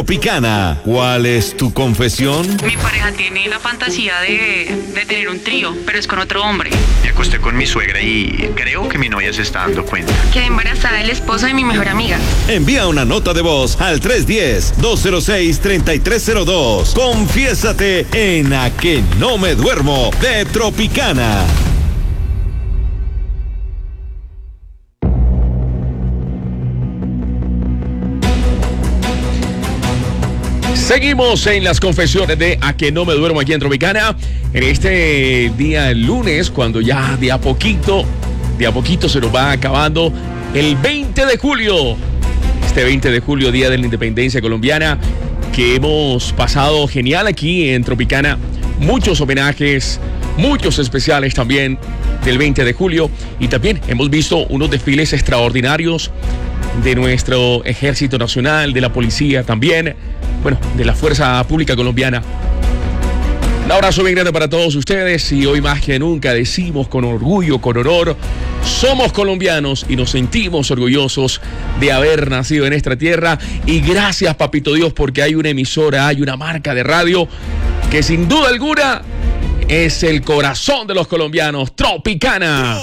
Tropicana, ¿cuál es tu confesión? Mi pareja tiene la fantasía de tener un trío, pero es con otro hombre. Me acosté con mi suegra y creo que mi novia se está dando cuenta. Quedé embarazada del esposo de mi mejor amiga. Envía una nota de voz al 310-206-3302. Confiésate en A que no me duermo de Tropicana. Seguimos en las confesiones de A que no me duermo aquí en Tropicana. En este día lunes, cuando ya de a poquito se nos va acabando el 20 de julio. Este 20 de julio, Día de la Independencia Colombiana, que hemos pasado genial aquí en Tropicana. Muchos homenajes, muchos especiales también del 20 de julio. Y también hemos visto unos desfiles extraordinarios de nuestro Ejército Nacional, de la Policía también, bueno, de la Fuerza Pública Colombiana. Un abrazo bien grande para todos ustedes y hoy más que nunca decimos con orgullo, con honor, somos colombianos y nos sentimos orgullosos de haber nacido en esta tierra y gracias, Papito Dios, porque hay una emisora, hay una marca de radio que sin duda alguna es el corazón de los colombianos, Tropicana.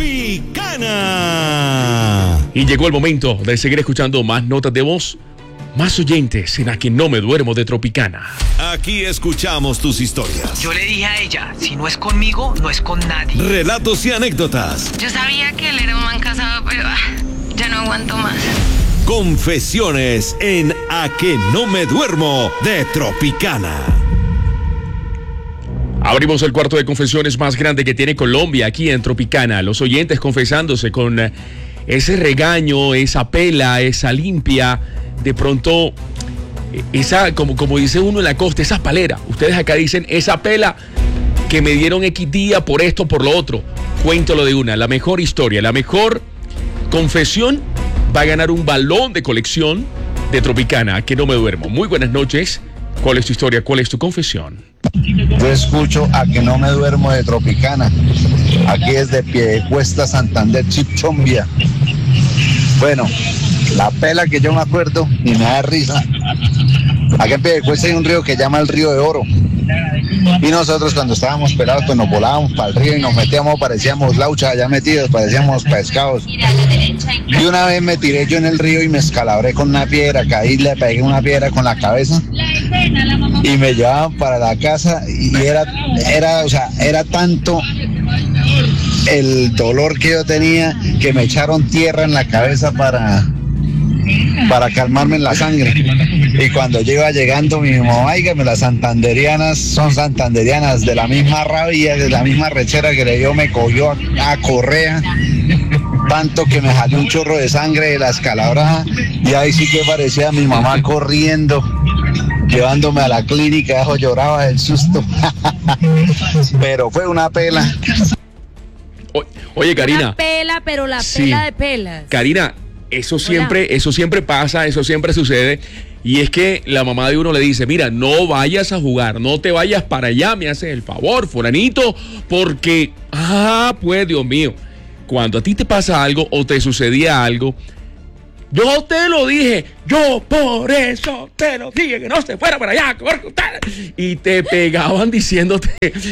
Tropicana. Y llegó el momento de seguir escuchando más notas de voz, más oyentes en A que no me duermo de Tropicana. Aquí escuchamos tus historias. Yo le dije a ella, si no es conmigo, no es con nadie. Relatos y anécdotas. Yo sabía que él era un man casado, pero ya no aguanto más. Confesiones en A que no me duermo de Tropicana. Abrimos el cuarto de confesiones más grande que tiene Colombia aquí en Tropicana. Los oyentes confesándose con ese regaño, esa pela, esa limpia, de pronto, esa, como dice uno en la costa, esa palera. Ustedes acá dicen, esa pela que me dieron X día por esto, por lo otro. Cuéntalo de una, la mejor historia, la mejor confesión va a ganar un balón de colección de Tropicana, A que no me duermo. Muy buenas noches. ¿Cuál es tu historia? ¿Cuál es tu confesión? Yo escucho A que no me duermo de Tropicana. Aquí desde Piedecuesta, Santander, Chipchombia. Bueno, la pela que yo me acuerdo y me da risa. Aquí en Piedecuesta hay un río que se llama el Río de Oro. Y nosotros cuando estábamos pelados pues nos volábamos para el río y nos metíamos, parecíamos lauchas allá metidos, parecíamos pescados. Y una vez me tiré yo en el río y me escalabré con una piedra, caí, le pegué una piedra con la cabeza y me llevaban para la casa y era tanto el dolor que yo tenía que me echaron tierra en la cabeza para calmarme en la sangre. Y cuando yo iba llegando, mi mamá, óigame, las santanderianas son santanderianas, de la misma rabia, de la misma rechera que le dio, me cogió a correa, tanto que me salió un chorro de sangre de la escalabrada, y ahí sí que parecía mi mamá corriendo, llevándome a la clínica, eso lloraba del susto. Pero fue una pela. Oye, Karina. Una pela, pero la Sí. pela de pelas. Karina, eso siempre pasa, eso siempre sucede. Y es que la mamá de uno le dice, mira, no vayas a jugar, no te vayas para allá, me haces el favor, fulanito, porque, pues Dios mío, cuando a ti te pasa algo o te sucedía algo, yo te lo dije, yo por eso te lo dije, que no se fuera para allá, y te pegaban diciéndote,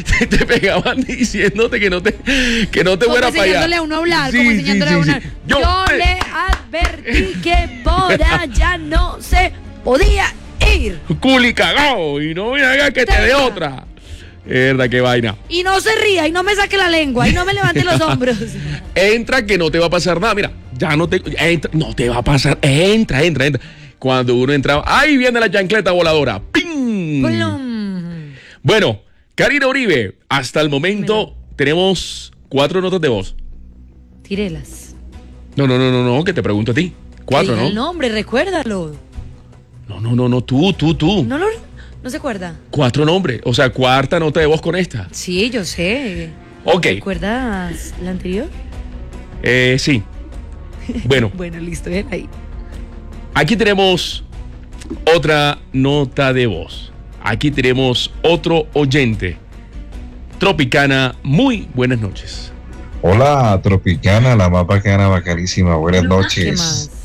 que no te fuera para allá. Enseñándole a uno a hablar, Sí, como enseñándole a uno. sí. Yo le advertí que por allá no se podía ir. Culi cagao, y no me hagas que te dé otra. Verdad, qué vaina. Y no se ría, y no me saque la lengua, y no me levante los hombros. Entra que no te va a pasar nada. Mira, ya no te va a pasar. Entra. Cuando uno entraba, ahí viene la chancleta voladora. ¡Ping! Plum. Bueno, Karina Uribe, hasta el momento tenemos 4 notas de voz. Tírelas. No, que te pregunto a ti. 4, Diga ¿no? el nombre, recuérdalo. No, tú. No se acuerda. 4 nombres, o sea, 4ª nota de voz con esta. Sí, yo sé. Ok. ¿Recuerdas la anterior? Sí. Bueno, Bueno, listo, ven ahí. aquí tenemos otra nota de voz. Aquí tenemos otro oyente. Tropicana, muy buenas noches. Hola, Tropicana, la más bacana, bacanísima. Buenas ¿Qué noches. más?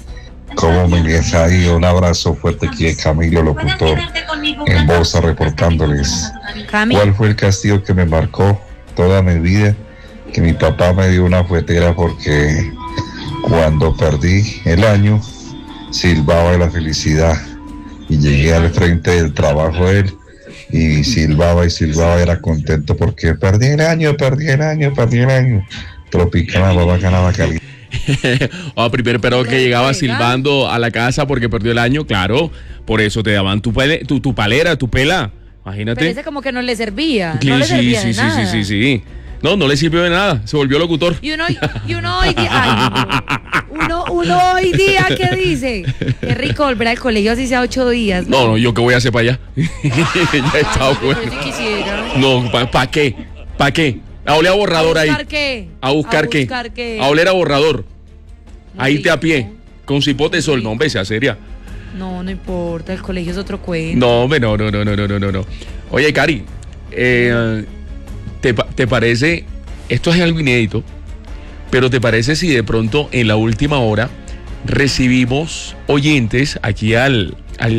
¿Cómo me les ha ido? Un abrazo fuerte aquí de Camilo, locutor, en Bosa, reportándoles. ¿Cuál fue el castigo que me marcó toda mi vida? Que mi papá me dio una fuetera porque cuando perdí el año, silbaba de la felicidad. Y llegué al frente del trabajo de él y silbaba, era contento porque perdí el año. Tropicana, papá, ganaba caliente. Primero, pero que llegaba silbando a la casa porque perdió el año, claro. Por eso te daban tu palera, tu pela. Imagínate. Pero ese como que no le servía. Sí, No le servía de nada. sí. No le sirvió de nada. Se volvió locutor. Y uno hoy día. Uno hoy día, ¿qué dice? Qué rico volver al colegio así sea 8 días. No, yo qué voy a hacer para allá. Ya he estado bueno. Yo sí quisiera. No, ¿para qué? ¿Para qué? A oler a borrador ahí. ¿A buscar qué? A oler a borrador. Ahí te a pie. Con cipote de sol. No, hombre, sea seria. No importa. El colegio es otro cuento. No, hombre, no. Oye, Cari, ¿te parece? Esto es algo inédito. Pero ¿te parece si de pronto en la última hora recibimos oyentes aquí al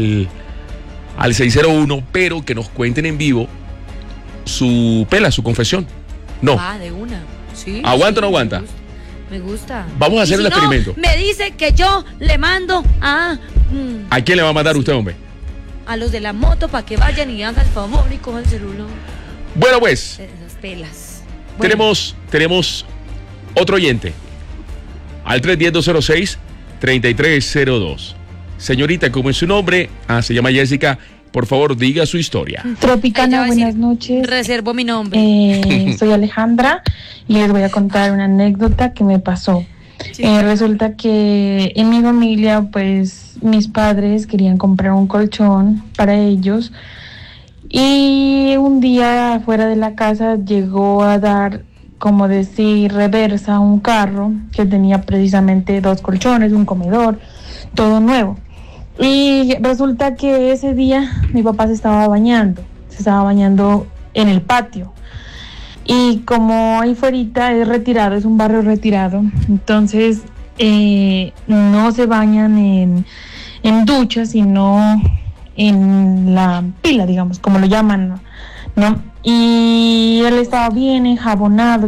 601, pero que nos cuenten en vivo su confesión? No. De una. Sí. ¿Aguanta o no aguanta? Me gusta. Vamos a hacer el experimento. Me dice que yo le mando a... ¿A quién le va a mandar usted, hombre? A los de la moto para que vayan y hagan el favor y cojan el celular. Bueno, pues. Esas pelas. Bueno. Tenemos otro oyente. Al 310-206-3302. Señorita, ¿cómo es su nombre? Se llama Jessica. Por favor, diga su historia. Tropicana, buenas noches. Reservo mi nombre. Soy Alejandra y les voy a contar una anécdota que me pasó. Sí. Resulta que en mi familia, pues, mis padres querían comprar un colchón para ellos y un día afuera de la casa llegó a dar, como decir, reversa un carro que tenía precisamente 2 colchones, un comedor, todo nuevo. Y resulta que ese día mi papá se estaba bañando en el patio. Y como ahí fuera es retirado, es un barrio retirado, entonces no se bañan en duchas, sino en la pila, digamos, como lo llaman, ¿no? Y él estaba bien enjabonado.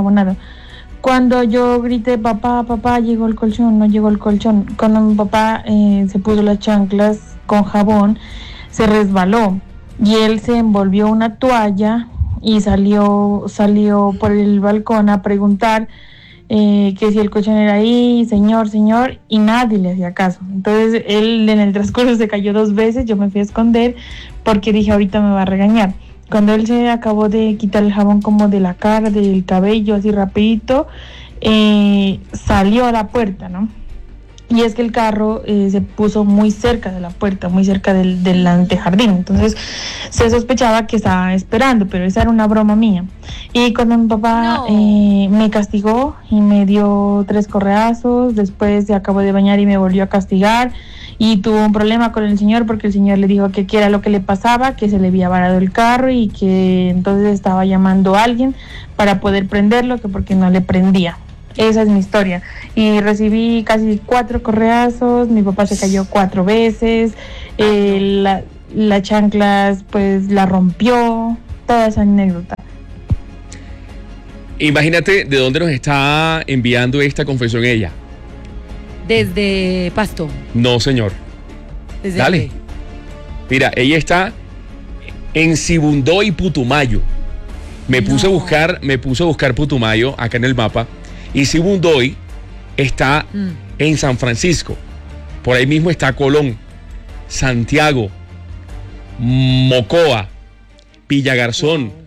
Cuando yo grité, papá, llegó el colchón, no llegó el colchón. Cuando mi papá se puso las chanclas con jabón, se resbaló y él se envolvió una toalla y salió por el balcón a preguntar que si el colchón era ahí, señor, y nadie le hacía caso. Entonces él en el transcurso se cayó 2 veces, yo me fui a esconder porque dije, ahorita me va a regañar. Cuando él se acabó de quitar el jabón como de la cara, del cabello, así rapidito, salió a la puerta, ¿no? Y es que el carro se puso muy cerca de la puerta, muy cerca del antejardín. Entonces se sospechaba que estaba esperando, pero esa era una broma mía. Y cuando mi papá me castigó y me dio 3 correazos, después se acabó de bañar y me volvió a castigar. Y tuvo un problema con el señor porque el señor le dijo que qué era lo que le pasaba, que se le había varado el carro y que entonces estaba llamando a alguien para poder prenderlo, que porque no le prendía. Esa es mi historia. Y recibí casi 4 correazos, mi papá se cayó 4 veces, la chanclas pues la rompió, toda esa anécdota. Imagínate de dónde nos está enviando esta confesión ella. Desde Pasto. No, señor. ¿Desde Dale. qué? Mira, ella está en Sibundoy y Putumayo. Me puse a buscar Putumayo acá en el mapa. Y Sibundoy está en San Francisco. Por ahí mismo está Colón, Santiago, Mocoa, Villagarzón,